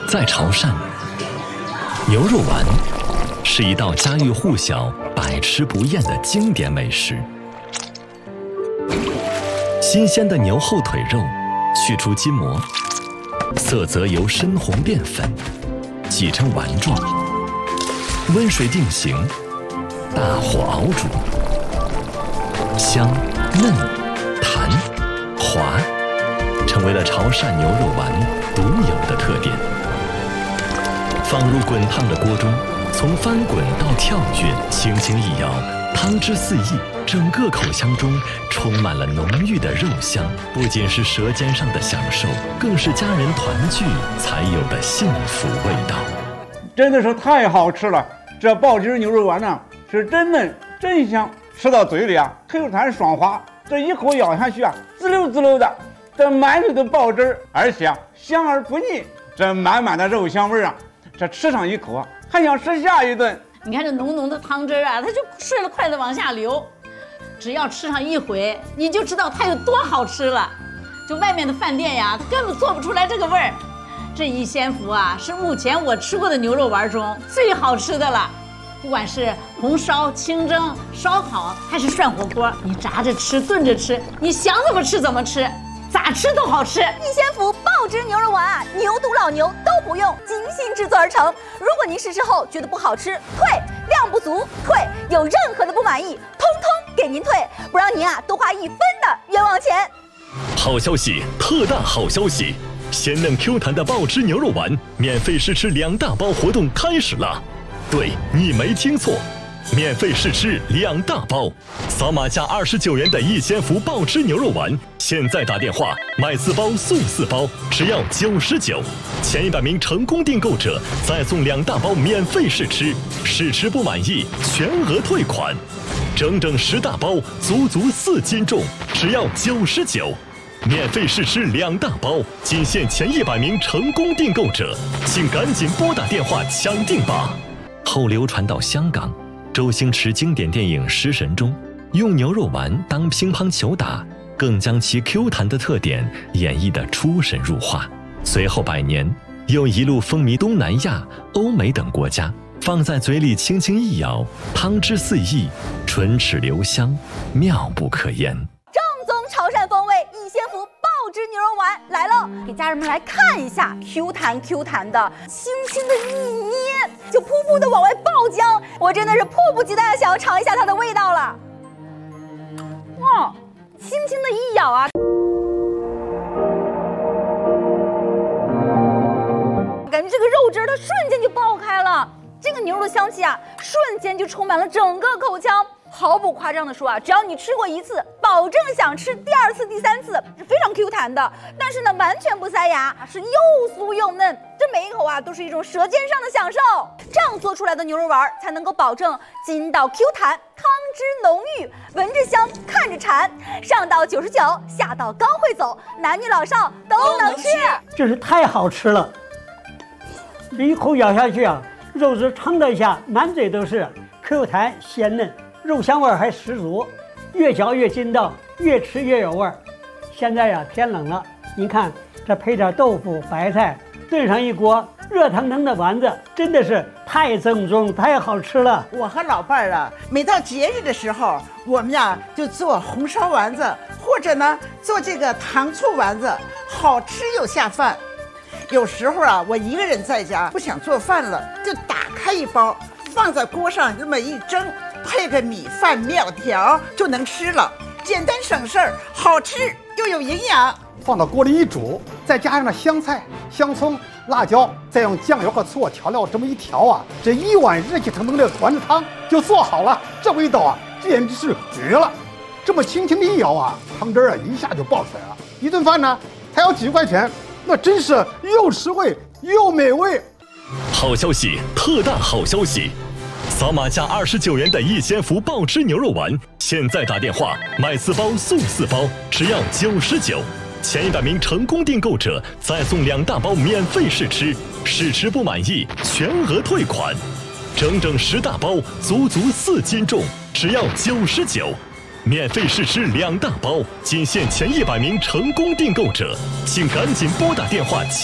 在潮汕，牛肉丸是一道家喻户晓、百吃不厌的经典美食。新鲜的牛后腿肉去除筋膜，色泽由深红变粉，挤成丸状，温水定型，大火熬煮，香嫩弹滑，成为了潮汕牛肉丸独有的特点。放入滚烫的锅中，从翻滚到跳跃，轻轻一摇，汤汁四溢，整个口腔中充满了浓郁的肉香。不仅是舌尖上的享受，更是家人团聚才有的幸福味道。 真的是太好吃了！这爆汁牛肉丸呢，是真嫩真香，吃到嘴里啊，Q弹爽滑，这一口咬下去啊，滋溜滋溜的，这满嘴的爆汁，而且啊香而不腻，这满满的肉香味啊，这吃上一口啊，还想吃下一顿。 你看这浓浓的汤汁啊，它就顺着筷子往下流，只要吃上一回，你就知道它有多好吃了。就外面的饭店呀，根本做不出来这个味儿。这一仙福啊，是目前我吃过的牛肉丸中最好吃的了。不管是红烧、清蒸、烧烤，还是涮火锅，你炸着吃、炖着吃，你想怎么吃怎么吃，咋吃都好吃。 一仙福爆汁牛肉丸啊，牛犊老牛都不用，精心制作而成。如果您试吃后觉得不好吃，退；量不足，退；有任何的不满意，通通给您退，不让您啊多花1分的冤枉钱。 好消息，特大好消息！鲜嫩 Q 弹的爆汁牛肉丸免费试吃2大包活动开始了。对，你没听错，免费试吃2大包，扫码加29元的一仙福爆汁牛肉丸，现在打电话买4包送4包，只要99，前100名成功订购者再送2大包免费试吃，试吃不满意全额退款，整整10大包，足足4斤重，只要99。免费试吃2大包，仅限前100名成功订购者，请赶紧拨打电话抢订吧。后流传到香港，周星驰经典电影《食神》中，用牛肉丸当乒乓球打，更将其 Q 弹的特点演绎得出神入化。随后100年，又一路风靡东南亚、欧美等国家，放在嘴里轻轻一咬，汤汁四溢，唇齿留香，妙不可言。 正宗潮汕风味一仙福爆汁牛肉丸来喽！给家人们来看一下 Q 弹 Q 弹的，轻轻的一捏就噗噗的往外爆浆，我真的是迫不及待的想要尝一下它的味道了。哇，轻轻的一咬啊，感觉这个肉汁它瞬间就爆开了，这个牛肉的香气啊，瞬间就充满了整个口腔。毫不夸张的说啊，只要你吃过1次，保证想吃第2次、第3次，是非常 Q 弹的。但是呢，完全不塞牙，是又酥又嫩，这每一口啊都是一种舌尖上的享受。这样做出来的牛肉丸才能够保证筋道 Q 弹，汤汁浓郁，闻着香，看着馋。上到99，下到刚会走，男女老少都能吃。 真是太好吃了！一口咬下去啊，肉汁撑了一下，满嘴都是 Q 弹鲜嫩。肉香味还十足，越嚼越筋道，越吃越有味儿。现在呀，天冷了，您看这配点豆腐、白菜，炖上一锅热腾腾的丸子，真的是太正宗、太好吃了。 我和老伴儿啊，每到节日的时候，我们呀就做红烧丸子，或者呢做这个糖醋丸子，好吃又下饭。有时候啊，我一个人在家不想做饭了，就打开一包，放在锅上这么一蒸。配个米饭、面条就能吃了，简单省事儿，好吃又有营养。 放到锅里一煮，再加上那香菜、香葱、辣椒，再用酱油和醋调料这么一调啊，这一碗热气腾腾的丸子汤就做好了。这味道啊，简直是绝了！这么轻轻的一舀啊，汤汁啊一下就爆出来了。一顿饭呢才要几块钱，那真是又实惠又美味。 好消息，特大好消息！扫码加29元的一仙福爆汁牛肉丸，现在打电话买4包送4包，只要99。前100名成功订购者再送2大包免费试吃，试吃不满意全额退款，整整10大包，足足4斤重，只要99。免费试吃2大包，仅限前100名成功订购者，请赶紧拨打电话抢。